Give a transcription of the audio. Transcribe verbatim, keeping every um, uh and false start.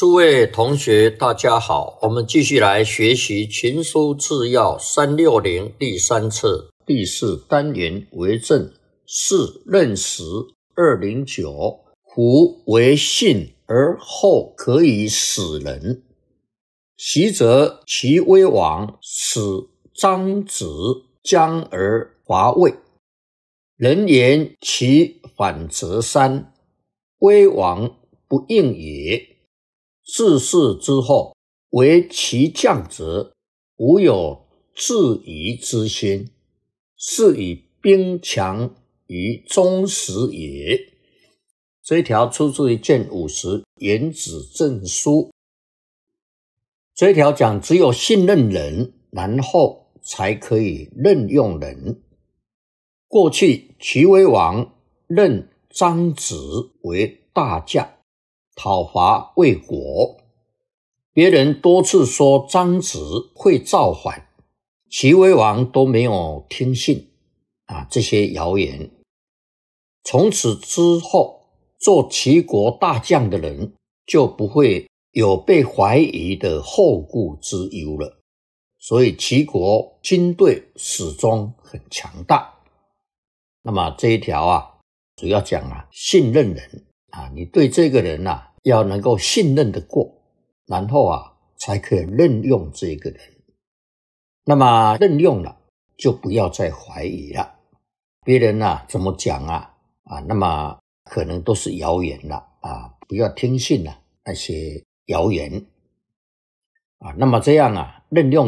诸位同学大家好，我们继续来学习群书治要三六零第三册第四单元为政四任时二零九，夫为信而后可以使人。习则齐威王使张子将而伐魏，人言其反则三，威王不应也。自是之后，为其将者，无有质疑之心，是以兵强于忠实也。这一条出自于卷五十颜子正书。这一条讲只有信任人，然后才可以任用人。过去齐威王任张子为大将，讨伐魏国，别人多次说张子会造反，齐威王都没有听信啊这些谣言。从此之后，做齐国大将的人就不会有被怀疑的后顾之忧了，所以齐国军队始终很强大。那么这一条啊，主要讲啊信任人啊，你对这个人啊要能够信任得过，然后啊才可以任用这个人。那么任用了就不要再怀疑了，别人啊怎么讲啊啊，那么可能都是谣言了啊，不要听信了那些谣言啊。那么这样啊任用